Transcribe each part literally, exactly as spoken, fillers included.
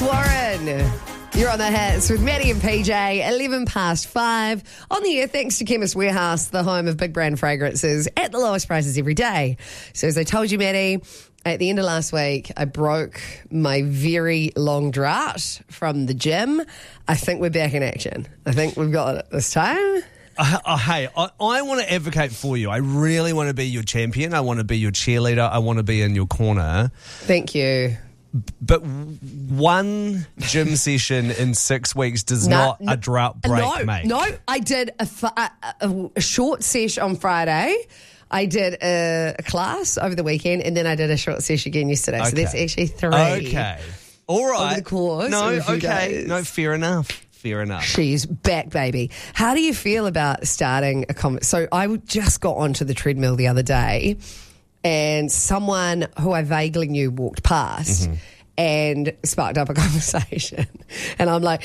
Alex Warren. You're on the hits with Maddie and P J, eleven past five. On the air, thanks to Chemist Warehouse, the home of big brand fragrances at the lowest prices every day. So as I told you, Maddie, at the end of last week, I broke my very long drought from the gym. I think we're back in action. I think we've got it this time. Uh, uh, hey, I, I want to advocate for you. I really want to be your champion. I want to be your cheerleader. I want to be in your corner. Thank you. But one gym session in six weeks does No, not no, a drought break no, make. No, I did a, a, a, a short sesh on Friday. I did a, a class over the weekend, and then I did a short sesh again yesterday. Okay. So that's actually three. Okay. All right. Over the course No, of a few okay. days. No, fair enough. Fair enough. She's back, baby. How do you feel about starting a comment? So I just got onto the treadmill the other day, and someone who I vaguely knew walked past mm-hmm. and sparked up a conversation. And I'm like,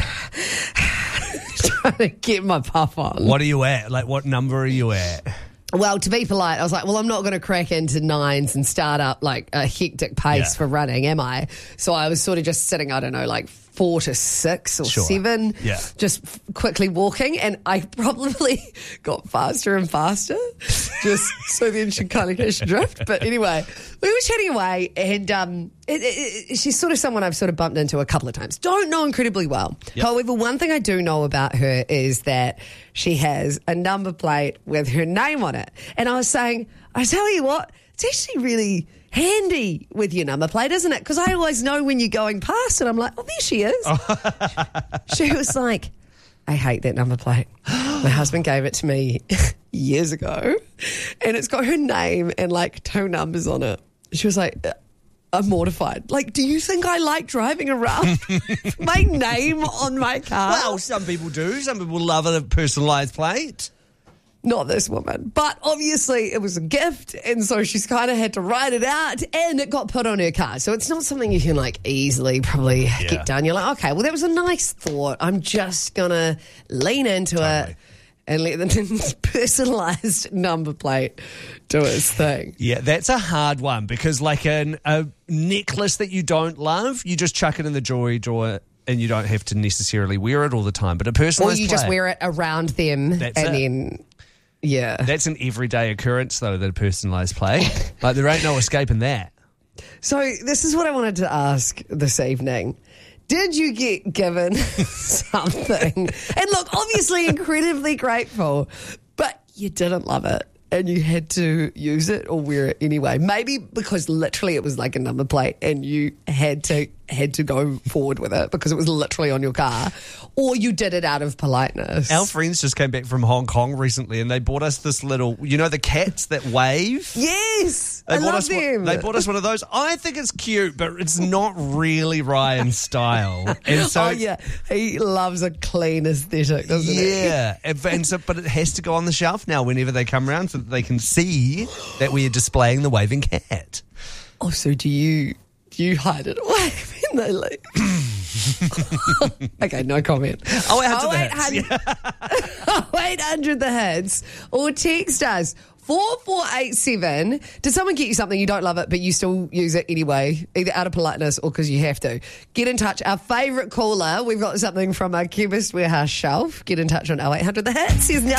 trying to get my puff on. What are you at? Like, what number are you at? Well, to be polite, I was like, well, I'm not going to crack into nines and start up like a hectic pace Yeah. for running, am I? So I was sort of just sitting, I don't know, like four to six or Sure. seven, Yeah. just f- quickly walking. And I probably got faster and faster, just so then she kind of catch the drift. But anyway, we were chatting away, and um, it, it, it, she's sort of someone I've sort of bumped into a couple of times. Don't know incredibly well. Yep. However, one thing I do know about her is that she has a number plate with her name on it. And I was saying, I tell you what, it's actually really handy with your number plate, isn't it? Because I always know when you're going past, and I'm like, oh, there she is. She was like, I hate that number plate. My husband gave it to me years ago, and it's got her name and like two numbers on it. She was like, I'm mortified. Like, do you think I like driving around with my name on my car? Well, some people do. Some people love a personalised plate. Not this woman. But obviously it was a gift, and so she's kind of had to write it out, and it got put on her car. So it's not something you can like easily probably Yeah. get done. You're like, okay, well, that was a nice thought. I'm just going to lean into Totally. it and let the personalised number plate do its thing. Yeah, that's a hard one because like an, a necklace that you don't love, you just chuck it in the jewelry drawer and you don't have to necessarily wear it all the time. But a personalised Or you just wear it around them That's and it. then, yeah. That's an everyday occurrence, though, that a personalised plate. Like, there ain't no escaping that. So this is what I wanted to ask this evening. Did you get given something? And look, obviously incredibly grateful, but you didn't love it and you had to use it or wear it anyway. Maybe because literally it was like a number plate and you had to had to go forward with it because it was literally on your car, or you did it out of politeness. Our friends just came back from Hong Kong recently and they bought us this little, you know, the cats that wave? Yes, They I bought love us one- them. They bought us one of those. I think it's cute, but it's not really Ryan's style. And so, oh yeah, he loves a clean aesthetic, doesn't he? yeah, and, and so, but it has to go on the shelf now whenever they come around so that they can see that we are displaying the waving cat. Oh, so do you do you hide it away when they leave? Okay, no comment. Oh, out to the eight hits. hundred eight hundred the hits, or text us four four eight seven. Did someone get you something, you don't love it, but you still use it anyway, either out of politeness or because you have to? Get in touch. Our favourite caller, we've got something from our Chemist Warehouse shelf. Get in touch on oh eight hundred the hits. Here's Nelly.